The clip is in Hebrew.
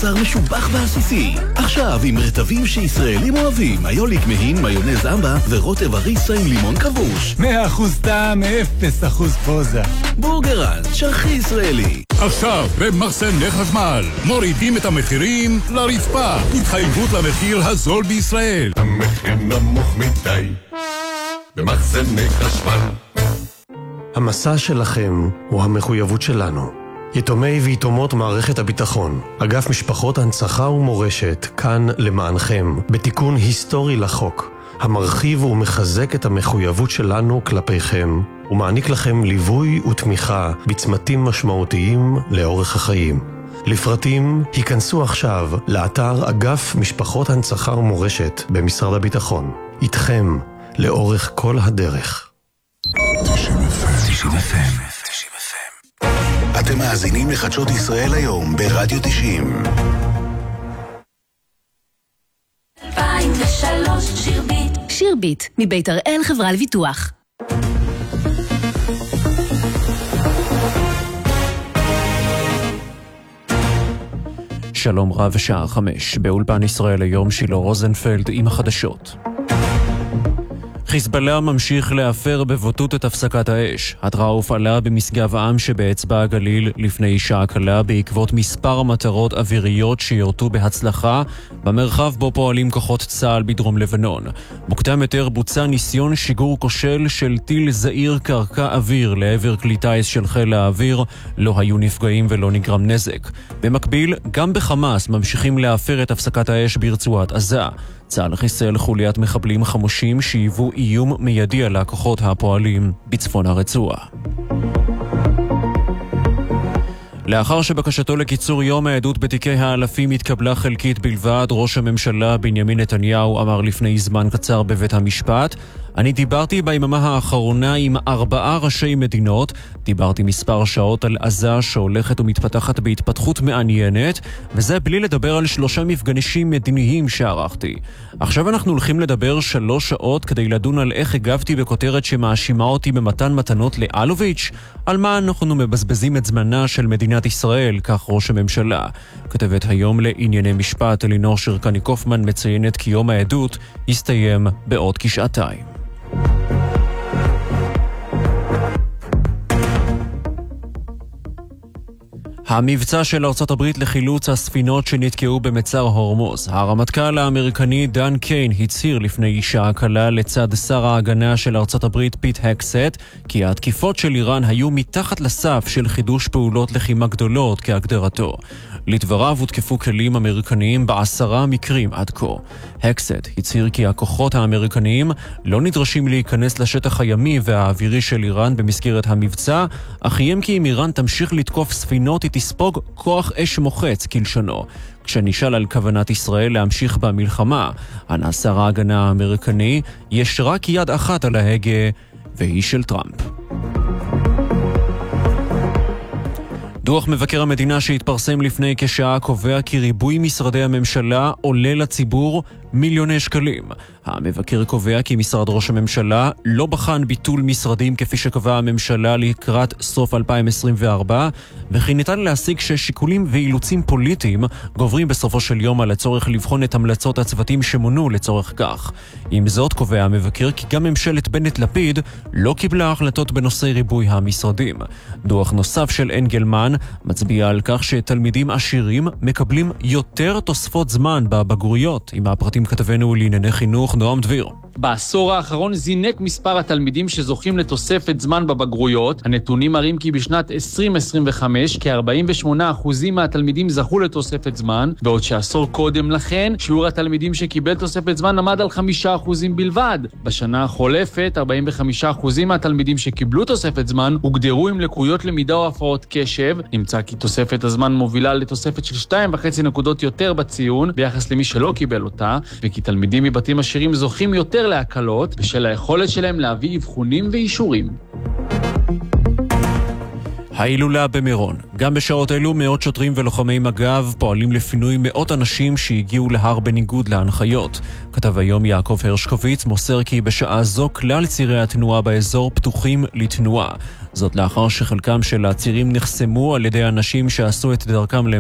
בשר משובח ועסיסי. עכשיו עם רטבים שישראלים אוהבים, מיוליק מהין, מיונז אמבה ורוטב הריסה עם לימון כבוש. 100% טעם, 0% פוזה. בורגראנץ', הכי ישראלי. עכשיו במחסני חשמל מורידים את המחירים לרצפה. התחייבות למחיר הזול בישראל. המחיר נמוך מדי במחסני חשמל. המסע שלכם הוא המחויבות שלנו. יתומי ויתומות מערכת הביטחון, אגף משפחות הנצחה ומורשת, כאן למענכם, בתיקון היסטורי לחוק, המרחיב ומחזק את המחויבות שלנו כלפיכם, ומעניק לכם ליווי ותמיכה בצמתים משמעותיים לאורך החיים. לפרטים, היכנסו עכשיו לאתר אגף משפחות הנצחה ומורשת במשרד הביטחון. איתכם, לאורך כל הדרך. 90 FM. אתם מאזינים לחדשות ישראל היום ברדיו 90. 2003 שירביט. שירביט, מבית הראל חברה לביטוח. שלום רב, שעה 5. באולפן ישראל היום שילה רוזנפלד עם החדשות. חיזבאללה ממשיך להפר בבוטות את הפסקת האש. התרעה הופעלה במשגב עם שבאצבע הגליל לפני שעה קלה בעקבות מספר מטרות אוויריות שיורטו בהצלחה במרחב בו פועלים כוחות צה"ל בדרום לבנון. מוקדם יותר בוצע ניסיון שיגור כושל של טיל זעיר קרקע אוויר לעבר כלי טיס של חיל האוויר. לא היו נפגעים ולא נגרם נזק. במקביל, גם בחמאס ממשיכים להפר את הפסקת האש ברצועת עזה. צה"ל חיסל חוליית מחבלים חמושים שהיוו איום מיידי על הכוחות הפועלים בצפון הרצועה. לאחר שבקשתו לקיצור יום העדות בתיקי האלפים התקבלה חלקית בלבד, ראש הממשלה בנימין נתניהו אמר לפני זמן קצר בבית המשפט: אני דיברתי ביממה האחרונה עם 4 ראשי מדינות, דיברתי מספר שעות על עזה שהולכת ומתפתחת בהתפתחות מעניינת, וזה בלי לדבר על 3 מפגשים מדיניים שערכתי. עכשיו אנחנו הולכים לדבר 3 שעות כדי לדון על איך הגבתי בכותרת שמאשימה אותי במתן מתנות לאלוביץ'. על מה אנחנו מבזבזים את זמנה של מדינת ישראל, כך ראש הממשלה. כתבת היום לענייני משפט אלינור שרקני קופמן מציינת כי יום העדות יסתיים בעוד כשעתיים. המבצע של ארצות הברית לחילוץ הספינות שנתקעו במצר הורמוז. הרמטכ"ל האמריקני דן קיין הצהיר לפני שעה קלה לצד שר ההגנה של ארצות הברית פיט הקסט כי התקיפות של איראן היו מתחת לסף של חידוש פעולות לחימה גדולות כהגדרתו. לדבריו הותקפו כלים אמריקניים ב10 מקרים עד כה. הקסט הצהיר כי הכוחות האמריקניים לא נדרשים להיכנס לשטח הימי והאווירי של איראן במסגרת המבצע, אך איים כי אם איראן תמשיך לתקוף ספינות היא תספוג כוח אש מוחץ כלשונו. כשנשאל על כוונת ישראל להמשיך במלחמה, ענה שר ההגנה האמריקני: יש רק יד אחת על ההגה והיא של טראמפ. דוח מבקר המדינה שהתפרסם לפני כשעה קובע כי ריבוי משרדי הממשלה עולה לציבור מיליוני שקלים. המבקר קובע כי משרד ראש הממשלה לא בחן ביטול משרדים כפי שקבעה הממשלה לקראת סוף 2024, וכי ניתן להסיק ששיקולים ואילוצים פוליטיים גוברים בסופו של יום על הצורך לבחון את המלצות הצוותים שמונו לצורך כך. עם זאת קובע המבקר כי גם ממשלת בנט-לפיד לא קיבלה החלטות בנושא ריבוי המשרדים. דוח נוסף של אנגלמן מצביע על כך שתלמידים עשירים מקבלים יותר תוספות זמן בבגרויות. עם הפרטים כתבנו לענייני חינוך נועם דביר. בעשור האחרון זינק מספר התלמידים שזוכים לתוספת זמן בבגרויות. הנתונים מראים כי בשנת 2025 כ-48% מהתלמידים זכו לתוספת זמן, בעוד שעשור קודם לכן שיעור התלמידים שקיבל תוספת זמן עמד על 5% בלבד. בשנה החולפת 45% מהתלמידים שקיבלו תוספת זמן הוגדרו עם לקויות למידה או הפרעות קשב. נמצא כי תוספת הזמן מובילה לתוספת של 2.5 נקודות יותר בציון ביחס למי שלא קיבל אותה, וכי תלמידים מבתים עשירים זוכים יותר להקלות בשל היכולת שלהם להביא אבחונים ואישורים. ההילולה במירון. גם בשעות אלו מאות שוטרים ולוחמי מג"ב פועלים לפינוי מאות אנשים שהגיעו להר בניגוד להנחיות. כתב היום יעקב הרשקוביץ מוסר כי בשעה זו כלל צירי התנועה באזור פתוחים לתנועה. זאת לאחר שחלקם של הצירים נחסמו על ידי אנשים שעשו את דרכם